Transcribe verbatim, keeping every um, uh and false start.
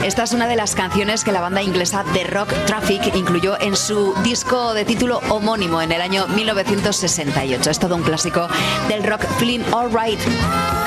Esta es una de las canciones que la banda inglesa The Rock Traffic incluyó en su disco de título homónimo en el año mil novecientos sesenta y ocho. Es todo un clásico del rock, Feeling Alright.